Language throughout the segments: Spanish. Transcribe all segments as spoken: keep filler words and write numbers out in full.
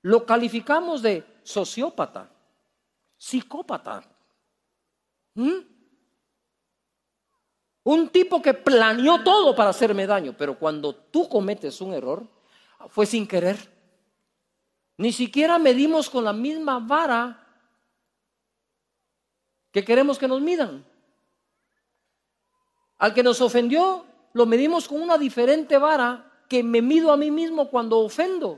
lo calificamos de sociópata, psicópata. ¿Mm? Un tipo que planeó todo para hacerme daño, pero cuando tú cometes un error, fue sin querer. Ni siquiera medimos con la misma vara que queremos que nos midan. Al que nos ofendió, lo medimos con una diferente vara que me mido a mí mismo cuando ofendo.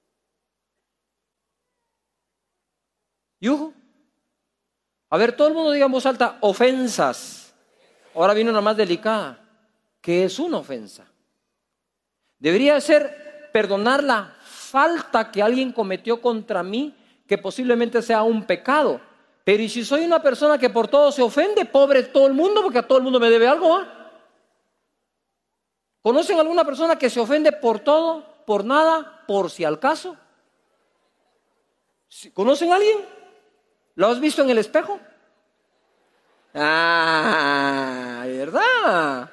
¿Yujo? A ver, todo el mundo diga en voz alta, ofensas. Ahora viene una más delicada. ¿Qué es una ofensa? Debería ser perdonar la falta que alguien cometió contra mí, que posiblemente sea un pecado. Pero ¿y si soy una persona que por todo se ofende? Pobre todo el mundo, porque a todo el mundo me debe algo, ¿ah? ¿Conocen alguna persona que se ofende por todo, por nada, por si al caso? ¿Conocen a alguien? ¿Lo has visto en el espejo? Ah, ¿verdad?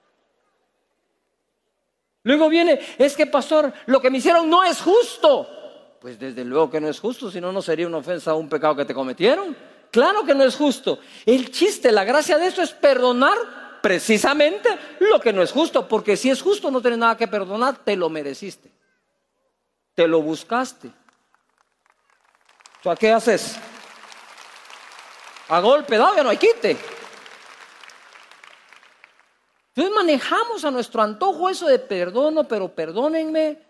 Luego viene, es que pastor, lo que me hicieron no es justo. Pues desde luego que no es justo, si no, no sería una ofensa o un pecado que te cometieron. Claro que no es justo. El chiste, la gracia de esto es perdonar precisamente lo que no es justo, porque si es justo no tienes nada que perdonar, te lo mereciste, te lo buscaste. O sea, ¿qué haces? A golpe dado ya no hay quite. Entonces manejamos a nuestro antojo eso de perdono, pero perdónenme.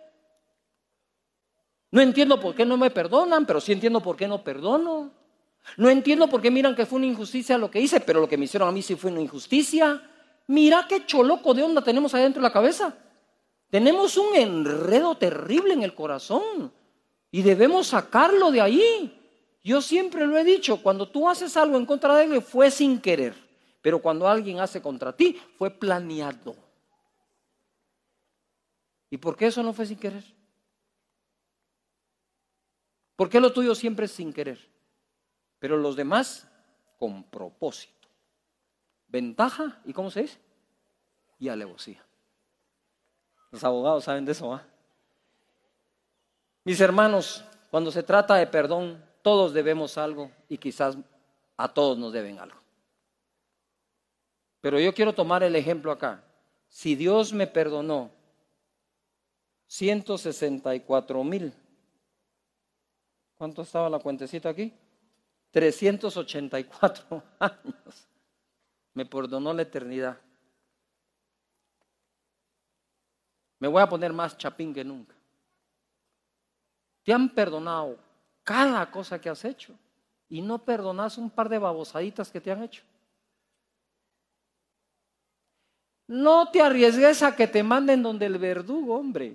No entiendo por qué no me perdonan, pero sí entiendo por qué no perdono. No entiendo por qué miran que fue una injusticia lo que hice, pero lo que me hicieron a mí sí fue una injusticia. Mira qué choloco de onda tenemos ahí dentro de la cabeza. Tenemos un enredo terrible en el corazón y debemos sacarlo de ahí. Yo siempre lo he dicho, cuando tú haces algo en contra de alguien fue sin querer, pero cuando alguien hace contra ti fue planeado. ¿Y por qué eso no fue sin querer? ¿Por qué lo tuyo siempre es sin querer? Pero los demás con propósito. Ventaja, ¿y cómo se dice? Y alevosía. Los abogados saben de eso, ¿ah? Mis hermanos, cuando se trata de perdón, todos debemos algo y quizás a todos nos deben algo. Pero yo quiero tomar el ejemplo acá. Si Dios me perdonó ciento sesenta y cuatro mil, ¿cuánto estaba la cuentecita aquí? trescientos ochenta y cuatro años. Me perdonó la eternidad. Me voy a poner más chapín que nunca. Te han perdonado cada cosa que has hecho y no perdonas un par de babosaditas que te han hecho. No te arriesgues a que te manden donde el verdugo, hombre.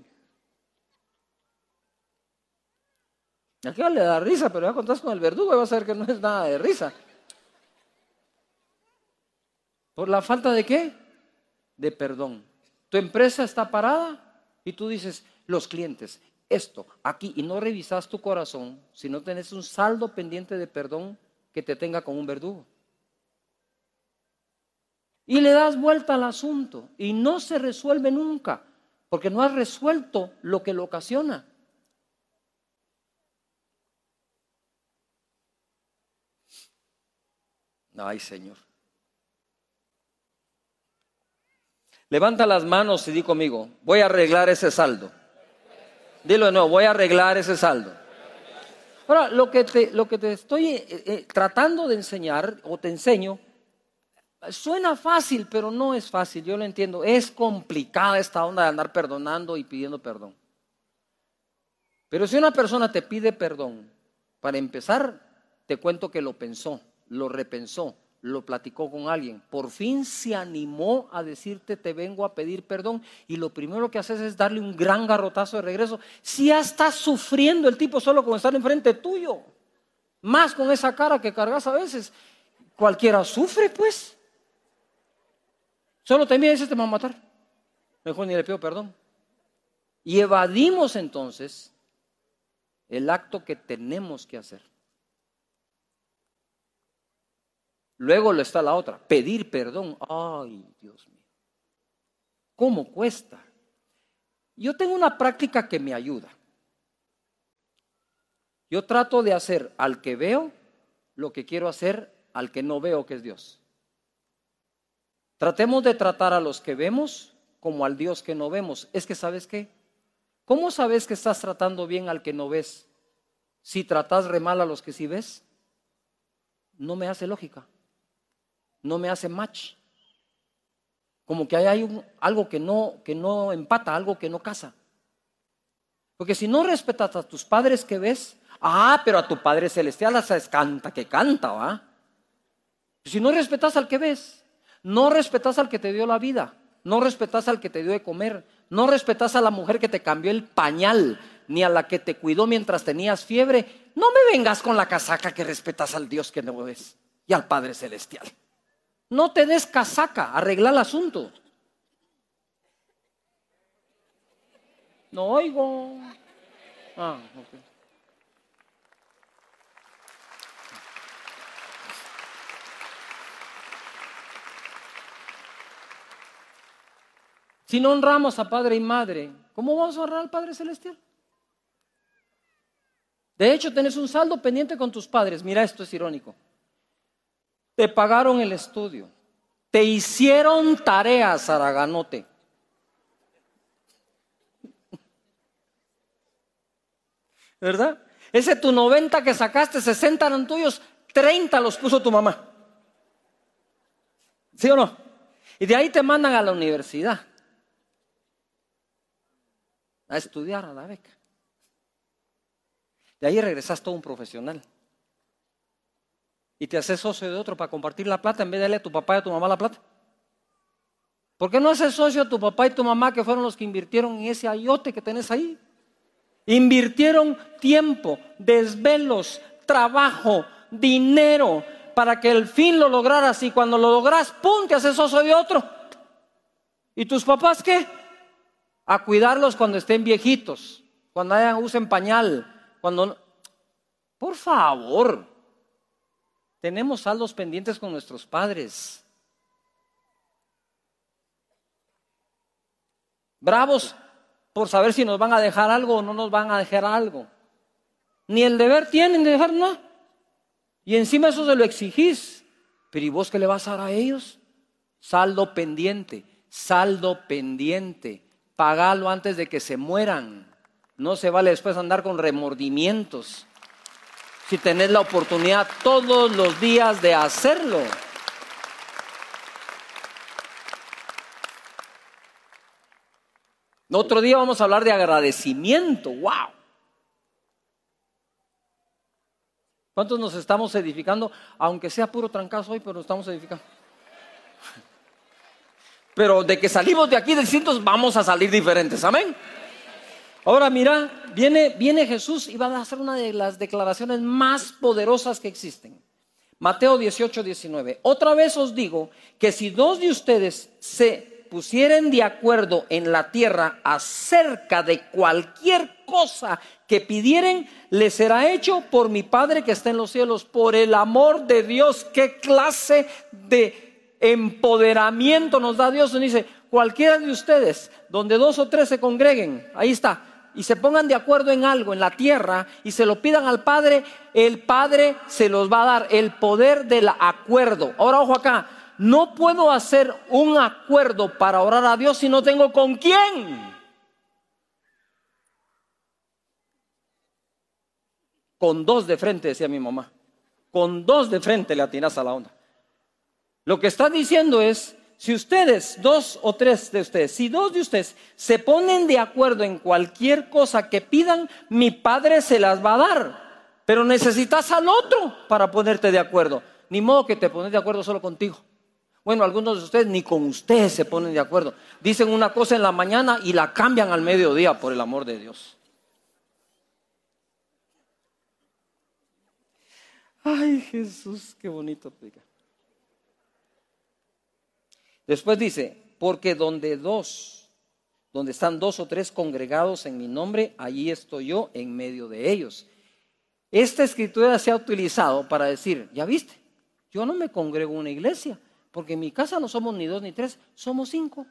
Aquí le da risa, pero ya contás con el verdugo y vas a ver que no es nada de risa. ¿Por la falta de qué? De perdón. Tu empresa está parada y tú dices, los clientes, esto, aquí, y no revisas tu corazón, si no tenés un saldo pendiente de perdón que te tenga con un verdugo. Y le das vuelta al asunto y no se resuelve nunca, porque no has resuelto lo que lo ocasiona. Ay, Señor. Levanta las manos y di conmigo, voy a arreglar ese saldo. Dilo de nuevo, voy a arreglar ese saldo. Ahora, lo que te, lo que te estoy eh, eh, tratando de enseñar, o te enseño, suena fácil, pero no es fácil, yo lo entiendo. Es complicada esta onda de andar perdonando y pidiendo perdón. Pero si una persona te pide perdón, para empezar, te cuento que lo pensó, lo repensó, lo platicó con alguien, por fin se animó a decirte te vengo a pedir perdón, y lo primero que haces es darle un gran garrotazo de regreso. Si ya estás sufriendo el tipo solo con estar enfrente tuyo, más con esa cara que cargas a veces, cualquiera sufre pues. Solo te mira y dices te va a matar, mejor ni le pido perdón. Y evadimos entonces el acto que tenemos que hacer. Luego lo está la otra, pedir perdón. Ay, Dios mío, ¿cómo cuesta? Yo tengo una práctica que me ayuda. Yo trato de hacer al que veo lo que quiero hacer al que no veo, que es Dios. Tratemos de tratar a los que vemos como al Dios que no vemos. Es que, ¿sabes qué? ¿Cómo sabes que estás tratando bien al que no ves si tratas re mal a los que sí ves? No me hace lógica. No me hace match. Como que hay un, algo que no, que no empata, algo que no casa. Porque si no respetas a tus padres que ves, ah, pero a tu Padre Celestial hasta es canta que canta, ¿va? Si no respetas al que ves, no respetas al que te dio la vida, no respetas al que te dio de comer, no respetas a la mujer que te cambió el pañal, ni a la que te cuidó mientras tenías fiebre, no me vengas con la casaca que respetas al Dios que no ves y al Padre Celestial. No te des casaca, arregla el asunto. No oigo. Ah, ok. Si no honramos a padre y madre, ¿cómo vamos a honrar al Padre Celestial? De hecho, tenés un saldo pendiente con tus padres. Mira, esto es irónico. Te pagaron el estudio, te hicieron tareas, Araganote. ¿Verdad? Ese tu noventa que sacaste, sesenta eran tuyos, treinta los puso tu mamá. ¿Sí o no? Y de ahí te mandan a la universidad a estudiar a la beca. De ahí regresas todo un profesional. Y te haces socio de otro para compartir la plata en vez de darle a tu papá y a tu mamá la plata. ¿Por qué no haces socio a tu papá y tu mamá, que fueron los que invirtieron en ese ayote que tenés ahí? Invirtieron tiempo, desvelos, trabajo, dinero para que el fin lo lograras, y cuando lo logras, ¡pum!, te haces socio de otro. ¿Y tus papás qué? A cuidarlos cuando estén viejitos, cuando hayan, usen pañal, cuando... Por favor, tenemos saldos pendientes con nuestros padres. Bravos por saber si nos van a dejar algo o no nos van a dejar algo. Ni el deber tienen de dejar nada. Y encima eso se lo exigís. Pero ¿y vos qué le vas a dar a ellos? Saldo pendiente, saldo pendiente. Pagalo antes de que se mueran. No se vale después andar con remordimientos. Si tenés la oportunidad todos los días de hacerlo. Otro día vamos a hablar de agradecimiento. ¡Wow! ¿Cuántos nos estamos edificando? Aunque sea puro trancazo hoy, pero nos estamos edificando. Pero de que salimos de aquí distintos, vamos a salir diferentes. ¿Amén? Ahora mira, viene, viene Jesús y va a hacer una de las declaraciones más poderosas que existen. Mateo dieciocho, diecinueve. Otra vez os digo que si dos de ustedes se pusieren de acuerdo en la tierra acerca de cualquier cosa que pidieren, les será hecho por mi Padre que está en los cielos. Por el amor de Dios, ¿qué clase de empoderamiento nos da Dios? Nos dice, cualquiera de ustedes, donde dos o tres se congreguen, ahí está, y se pongan de acuerdo en algo en la tierra y se lo pidan al Padre, el Padre se los va a dar, el poder del acuerdo. Ahora ojo acá, no puedo hacer un acuerdo para orar a Dios si no tengo con quién. Con dos de frente, decía mi mamá. Con dos de frente le atinas a la onda. Lo que está diciendo es, si ustedes, dos o tres de ustedes, si dos de ustedes se ponen de acuerdo en cualquier cosa que pidan, mi Padre se las va a dar. Pero necesitas al otro para ponerte de acuerdo. Ni modo que te pones de acuerdo solo contigo. Bueno, algunos de ustedes ni con ustedes se ponen de acuerdo. Dicen una cosa en la mañana y la cambian al mediodía, por el amor de Dios. Ay, Jesús, qué bonito. Después dice, porque donde dos, donde están dos o tres congregados en mi nombre, allí estoy yo en medio de ellos. Esta escritura se ha utilizado para decir, ya viste, yo no me congrego en una iglesia, porque en mi casa no somos ni dos ni tres, somos cinco.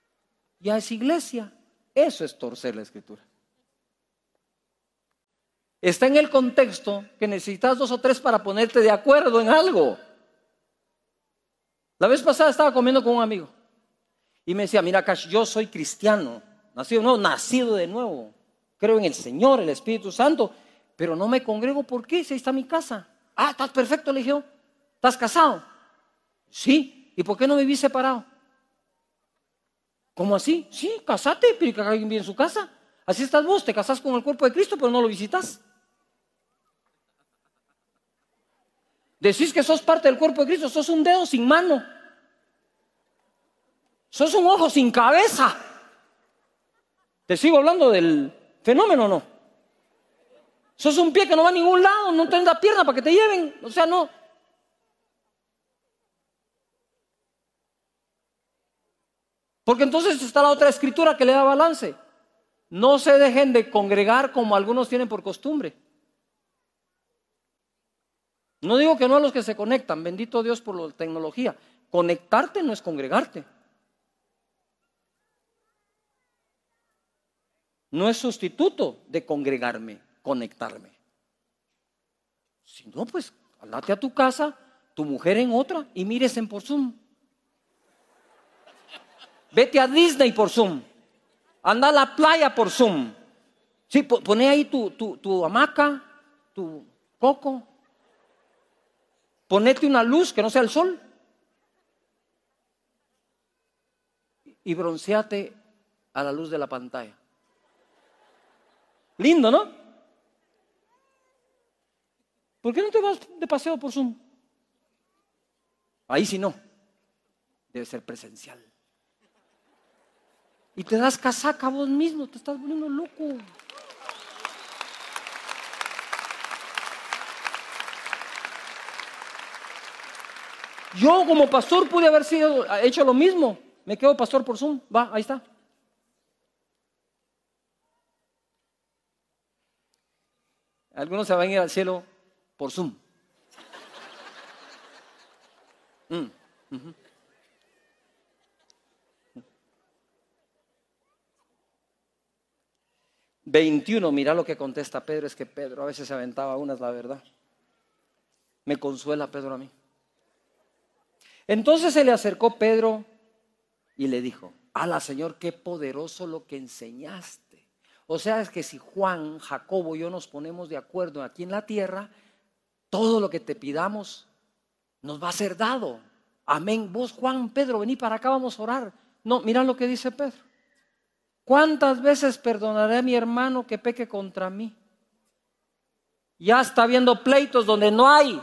Ya es iglesia. Eso es torcer la escritura. Está en el contexto que necesitas dos o tres para ponerte de acuerdo en algo. La vez pasada estaba comiendo con un amigo y me decía, mira, Cash, yo soy cristiano, nacido, no, nacido de nuevo. Creo en el Señor, el Espíritu Santo, pero no me congrego. ¿Por qué? Si ahí está mi casa. Ah, estás perfecto, le dije yo. ¿Estás casado? Sí. ¿Y por qué no vivís separado? ¿Cómo así? Sí, casate, pero que alguien vive en su casa. Así estás vos, te casás con el cuerpo de Cristo, pero no lo visitas. Decís que sos parte del cuerpo de Cristo, sos un dedo sin mano. Sos un ojo sin cabeza. Te sigo hablando del fenómeno, ¿no? Sos un pie que no va a ningún lado, no tenés la pierna para que te lleven. O sea, no. Porque entonces está la otra escritura que le da balance. No se dejen de congregar como algunos tienen por costumbre. No digo que no a los que se conectan, bendito Dios por la tecnología. Conectarte no es congregarte. No es sustituto de congregarme, conectarme. Si no, pues, andate a tu casa, tu mujer en otra y míresen por Zoom. Vete a Disney por Zoom. Anda a la playa por Zoom. Sí, poné ahí tu, tu, tu hamaca, tu coco. Ponete una luz que no sea el sol. Y bronceate a la luz de la pantalla. Lindo, ¿no? ¿Por qué no te vas de paseo por Zoom? Ahí sí no. Debe ser presencial. Y te das casaca vos mismo, te estás volviendo loco. Yo como pastor pude haber sido, hecho lo mismo. Me quedo pastor por Zoom. Va, ahí está. Algunos se van a ir al cielo por Zoom. Mm, uh-huh. veintiuno, mira lo que contesta Pedro. Es que Pedro a veces se aventaba unas, la verdad. Me consuela Pedro a mí. Entonces se le acercó Pedro y le dijo: ala, Señor, qué poderoso lo que enseñaste. O sea, es que si Juan, Jacobo y yo nos ponemos de acuerdo aquí en la tierra, todo lo que te pidamos nos va a ser dado. Amén. Vos, Juan, Pedro, vení para acá, vamos a orar. No, mira lo que dice Pedro. ¿Cuántas veces perdonaré a mi hermano que peque contra mí? Ya está habiendo pleitos donde no hay.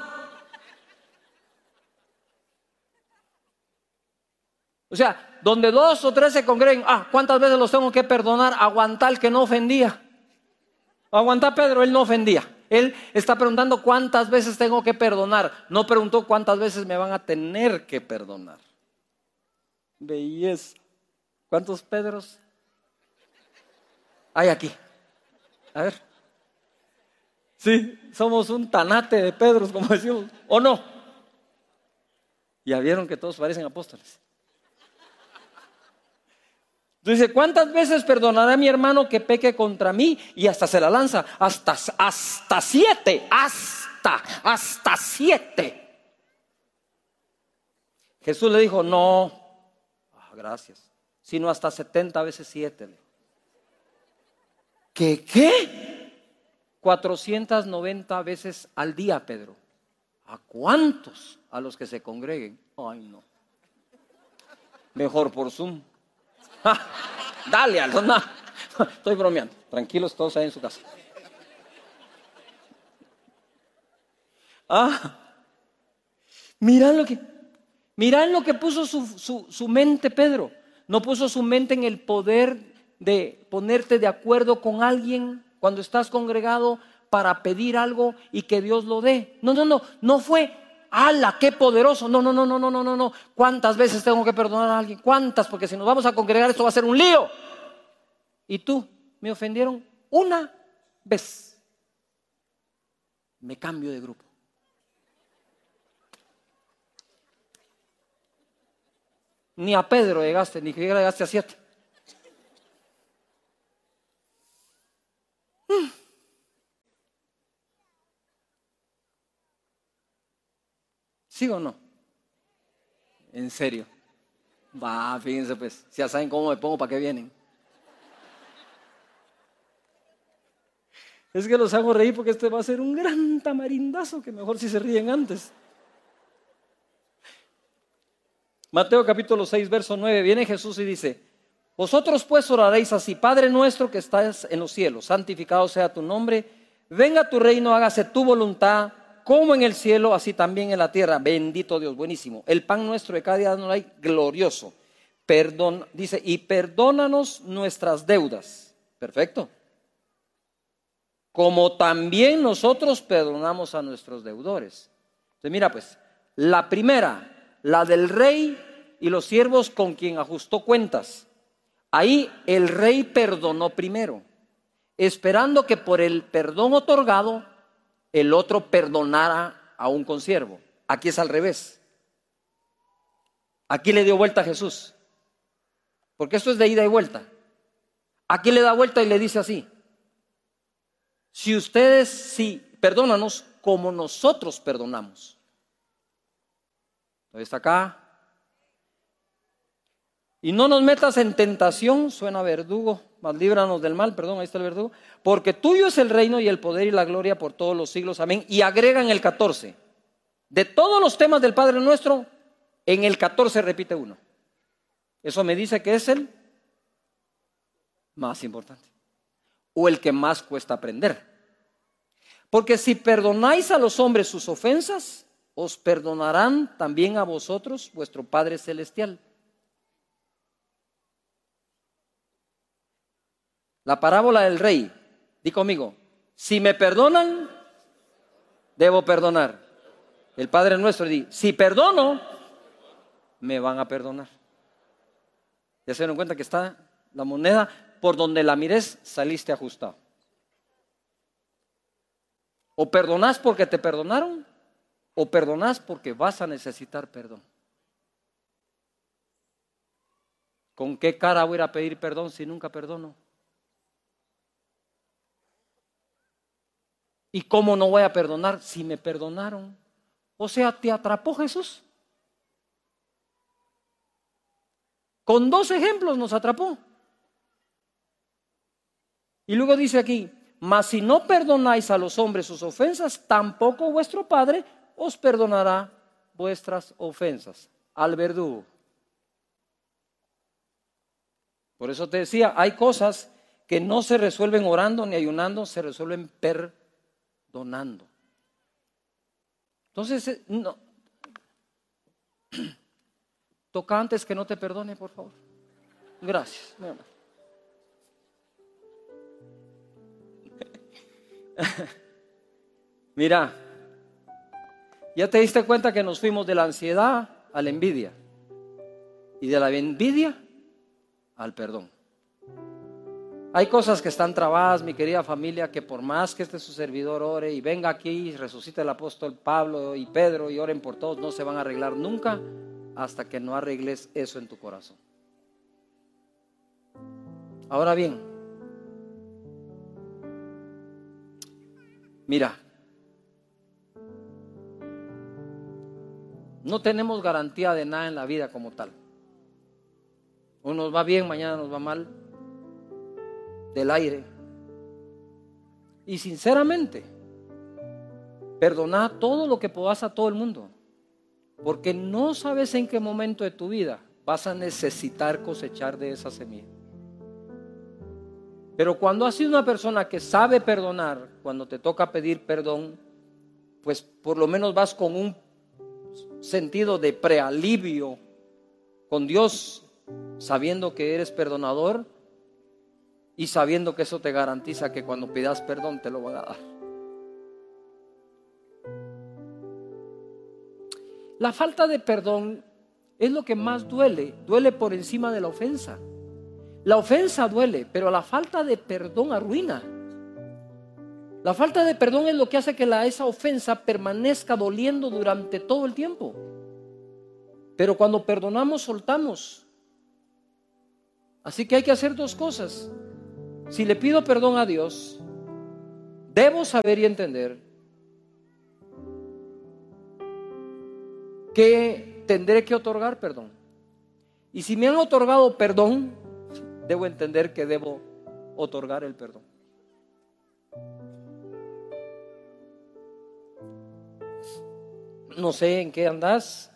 O sea, donde dos o tres se congreguen, ah, ¿cuántas veces los tengo que perdonar? Aguantar el que no ofendía. Aguantar Pedro, él no ofendía. Él está preguntando cuántas veces tengo que perdonar. No preguntó cuántas veces me van a tener que perdonar. Belleza. ¿Cuántos Pedros hay aquí? A ver. Sí, somos un tanate de Pedros, como decimos. ¿O no? Ya vieron que todos parecen apóstoles. Dice, ¿cuántas veces perdonará a mi hermano que peque contra mí? Y hasta se la lanza, hasta, hasta siete, hasta, hasta siete. Jesús le dijo, no, ah, gracias, sino hasta setenta veces siete. ¿Qué qué? cuatrocientas noventa veces al día, Pedro. ¿A cuántos? A los que se congreguen. Ay, no. Mejor por Zoom. Dale, Aldo, no. Estoy bromeando. Tranquilos todos ahí en su casa. Ah, mirá lo que, mirá lo que puso su, su, su mente Pedro. No puso su mente en el poder de ponerte de acuerdo con alguien cuando estás congregado para pedir algo y que Dios lo dé. No, no, no, no fue. ¡Hala, qué poderoso! No, no, no, no, no, no, no, no. ¿Cuántas veces tengo que perdonar a alguien? ¿Cuántas? Porque si nos vamos a congregar esto va a ser un lío. Y tú, me ofendieron una vez. Me cambio de grupo. Ni a Pedro llegaste, ni que llegaste a siete. ¿Sí o no? En serio. Va, fíjense pues, si ya saben cómo me pongo, ¿para qué vienen? Es que los hago reír porque este va a ser un gran tamarindazo, que mejor si se ríen antes. Mateo capítulo seis, verso nueve, viene Jesús y dice: vosotros pues oraréis así: Padre nuestro que estás en los cielos, santificado sea tu nombre, venga tu reino, hágase tu voluntad, como en el cielo, así también en la tierra. Bendito Dios, buenísimo. El pan nuestro de cada día nos hay, glorioso. Perdón, dice, y perdónanos nuestras deudas. Perfecto. Como también nosotros perdonamos a nuestros deudores. Entonces mira pues, la primera, la del rey y los siervos con quien ajustó cuentas. Ahí el rey perdonó primero, esperando que por el perdón otorgado el otro perdonara a un consiervo. Aquí es al revés. Aquí le dio vuelta a Jesús, porque esto es de ida y vuelta. Aquí le da vuelta y le dice así: si ustedes, sí, perdónanos como nosotros perdonamos. Entonces acá. Y no nos metas en tentación, suena verdugo, mas líbranos del mal, perdón, ahí está el verdugo. Porque tuyo es el reino y el poder y la gloria por todos los siglos, amén. Y agrega en el catorce, de todos los temas del Padre Nuestro, en el catorce repite uno. Eso me dice que es el más importante, o el que más cuesta aprender. Porque si perdonáis a los hombres sus ofensas, os perdonarán también a vosotros vuestro Padre Celestial. La parábola del rey, di conmigo: si me perdonan, debo perdonar. El Padre Nuestro di: si perdono, me van a perdonar. Ya se dieron cuenta que está la moneda, por donde la mires, saliste ajustado. O perdonás porque te perdonaron, o perdonás porque vas a necesitar perdón. ¿Con qué cara voy a ir a pedir perdón si nunca perdono? ¿Y cómo no voy a perdonar si me perdonaron? O sea, ¿te atrapó Jesús? Con dos ejemplos nos atrapó. Y luego dice aquí: mas si no perdonáis a los hombres sus ofensas, tampoco vuestro Padre os perdonará vuestras ofensas. Al verdugo. Por eso te decía, hay cosas que no se resuelven orando ni ayunando, se resuelven perdonando. Entonces, no. Toca antes que no te perdone, por favor. Gracias, mi amor. Mira, ya te diste cuenta que nos fuimos de la ansiedad a la envidia y de la envidia al perdón. Hay cosas que están trabadas, mi querida familia, que por más que este su servidor ore y venga aquí y resucite el apóstol Pablo y Pedro y oren por todos, no se van a arreglar nunca hasta que no arregles eso en tu corazón. Ahora bien, mira, no tenemos garantía de nada en la vida como tal. Hoy nos va bien, mañana nos va mal, del aire. Y sinceramente, perdona todo lo que puedas a todo el mundo, porque no sabes en qué momento de tu vida vas a necesitar cosechar de esa semilla. Pero cuando has sido una persona que sabe perdonar, cuando te toca pedir perdón, pues por lo menos vas con un sentido de prealivio con Dios, sabiendo que eres perdonador y sabiendo que eso te garantiza que cuando pidas perdón te lo van a dar. La falta de perdón es lo que más duele, duele por encima de la ofensa. La ofensa duele, pero la falta de perdón arruina. La falta de perdón es lo que hace que la, esa ofensa permanezca doliendo durante todo el tiempo. Pero cuando perdonamos, soltamos. Así que hay que hacer dos cosas. Si le pido perdón a Dios, debo saber y entender que tendré que otorgar perdón. Y si me han otorgado perdón, debo entender que debo otorgar el perdón. No sé en qué andas,